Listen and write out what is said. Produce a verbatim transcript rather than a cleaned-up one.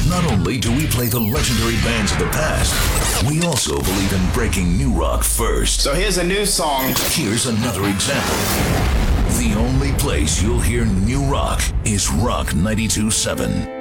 Not only do we play the legendary bands of the past, we also believe in breaking new rock first. So here's a new song. Here's another example. The only place you'll hear new rock is Rock ninety-two point seven.